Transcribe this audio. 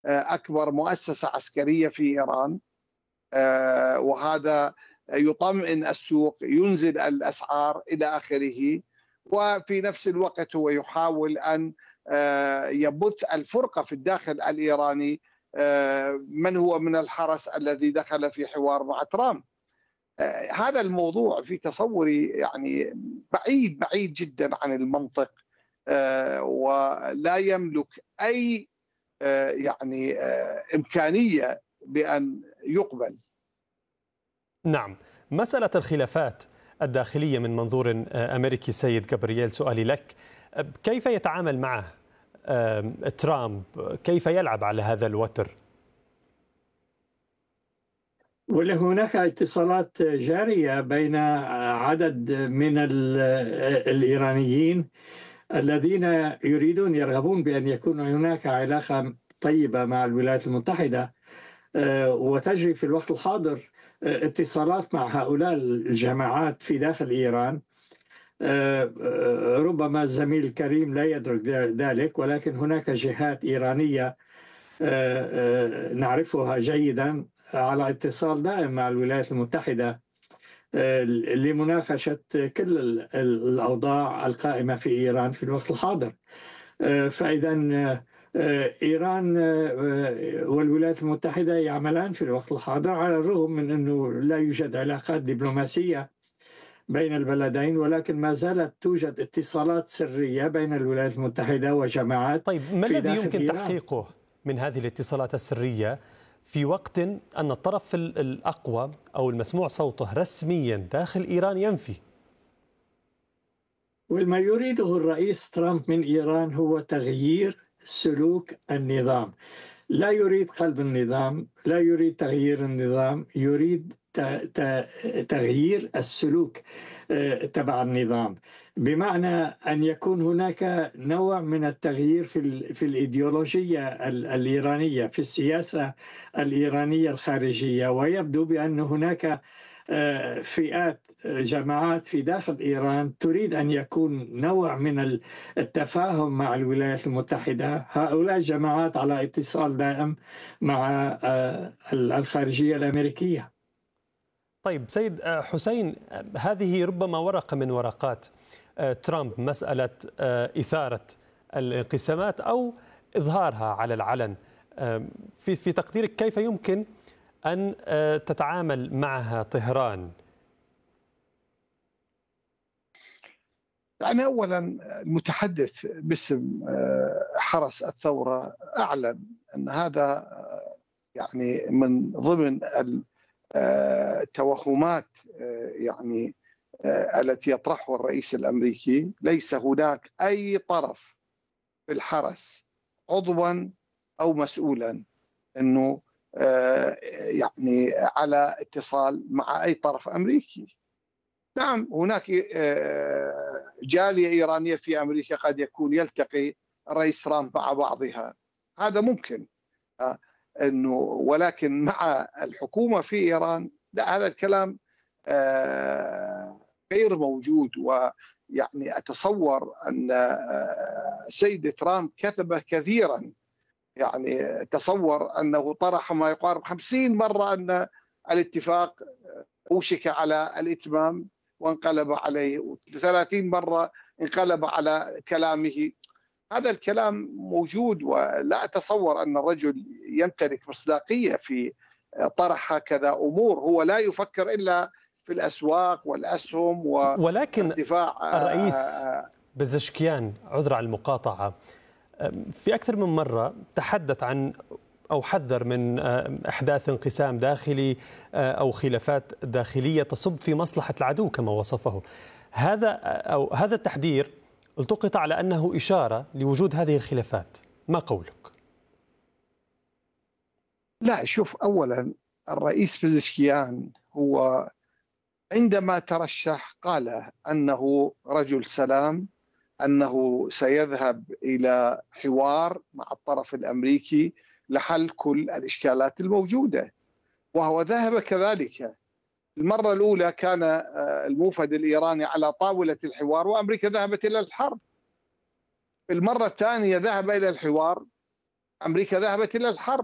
أكبر مؤسسة عسكرية في إيران، وهذا يطمئن السوق، ينزل الأسعار إلى آخره. وفي نفس الوقت هو يحاول أن يبث الفرقة في الداخل الإيراني. من هو من الحرس الذي دخل في حوار مع ترامب؟ هذا الموضوع في تصوري يعني بعيد بعيد جدا عن المنطق، ولا يملك أي يعني إمكانية بأن يقبل. نعم، مسألة الخلافات الداخلية من منظور أمريكي سيد جابرييل، سؤالي لك: كيف يتعامل معه ترامب؟ كيف يلعب على هذا الوتر؟ وهناك اتصالات جارية بين عدد من الإيرانيين الذين يرغبون بأن يكون هناك علاقة طيبة مع الولايات المتحدة، وتجري في الوقت الحاضر اتصالات مع هؤلاء الجماعات في داخل إيران. ربما الزميل الكريم لا يدرك ذلك، ولكن هناك جهات إيرانية نعرفها جيدا على اتصال دائم مع الولايات المتحدة لمناقشة كل الأوضاع القائمة في إيران في الوقت الحاضر. فإذا إيران والولايات المتحدة يعملان في الوقت الحاضر، على الرغم من أنه لا يوجد علاقات دبلوماسية بين البلدين، ولكن ما زالت توجد اتصالات سرية بين الولايات المتحدة وجماعات. طيب، ما الذي يمكن تحقيقه من هذه الاتصالات السرية في وقت أن الطرف الأقوى أو المسموع صوته رسميا داخل إيران ينفي؟ وما يريده الرئيس ترامب من إيران هو تغيير سلوك النظام. لا يريد قلب النظام، لا يريد تغيير النظام، يريد تغيير السلوك تبع النظام، بمعنى أن يكون هناك نوع من التغيير في الإيديولوجية الإيرانية، في السياسة الإيرانية الخارجية. ويبدو بأن هناك فئات، جماعات في داخل إيران تريد أن يكون نوع من التفاهم مع الولايات المتحدة. هؤلاء الجماعات على اتصال دائم مع الخارجية الأمريكية. طيب سيد حسين، هذه ربما ورقة من ورقات ترامب، مسألة إثارة الانقسامات أو إظهارها على العلن. في تقديرك كيف يمكن أن تتعامل معها طهران؟ يعني أولا المتحدث باسم حرس الثورة أعلن أن هذا يعني من ضمن التوهمات يعني التي يطرحها الرئيس الأمريكي. ليس هناك أي طرف في الحرس عضوا أو مسؤولا أنه يعني على اتصال مع أي طرف أمريكي. نعم، هناك جالية إيرانية في أمريكا قد يكون يلتقي الرئيس ترامب مع بعضها، هذا ممكن، أنه ولكن مع الحكومة في إيران لا، هذا الكلام غير موجود. ويعني أتصور أن السيد ترامب كتب كثيرا، يعني تصور أنه طرح ما يقارب 50 مرة أن الاتفاق أوشك على الإتمام وانقلب عليه، 30 مرة انقلب على كلامه. هذا الكلام موجود، ولا أتصور أن الرجل يمتلك مصداقية في طرح هكذا أمور. هو لا يفكر إلا في الأسواق والأسهم ولكن وارتفاع. الرئيس بزشكيان، عذر على المقاطعة، في أكثر من مرة تحدث عن أو حذر من إحداث انقسام داخلي أو خلافات داخلية تصب في مصلحة العدو كما وصفه. هذا التحذير التقط على أنه إشارة لوجود هذه الخلافات، ما قولك؟ لا، شوف، أولا الرئيس بزشكيان هو عندما ترشح قال أنه رجل سلام، أنه سيذهب إلى حوار مع الطرف الأمريكي لحل كل الإشكالات الموجودة، وهو ذهب كذلك. المرة الأولى كان الموفد الإيراني على طاولة الحوار وأمريكا ذهبت إلى الحرب. المرة الثانية ذهب إلى الحوار، أمريكا ذهبت إلى الحرب